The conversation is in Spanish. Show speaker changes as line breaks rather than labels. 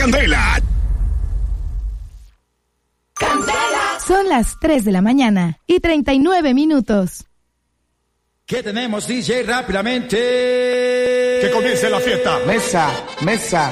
Candela.
Son las 3 de la mañana y 39 minutos.
¿Qué tenemos, DJ? Rápidamente.
Que comience la fiesta.
Mesa.